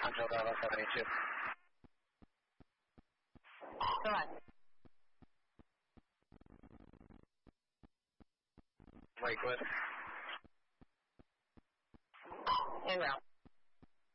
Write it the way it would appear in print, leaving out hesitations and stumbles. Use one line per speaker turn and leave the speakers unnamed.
Central Bravo 72.
Go ahead.
Lakewood.
En route.